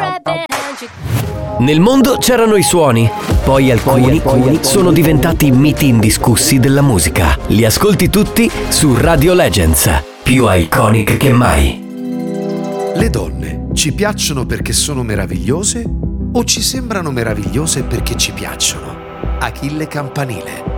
Nel mondo c'erano i suoni, poi alcuni sono diventati miti indiscussi della musica. Li ascolti tutti su Radio Legends, più iconic che mai. Le donne ci piacciono perché sono meravigliose o ci sembrano meravigliose perché ci piacciono? Achille Campanile.